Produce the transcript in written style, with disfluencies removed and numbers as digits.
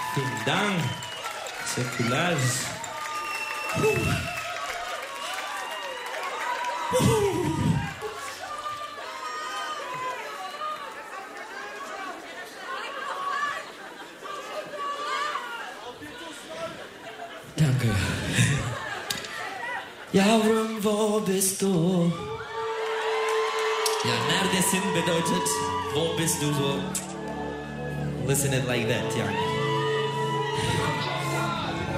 Vielen Dank. Teşekkürler. Danke. Yavrum, wo bist du? Ja, neredesin bedeutet, wo bist du so? Listen it like that, yani.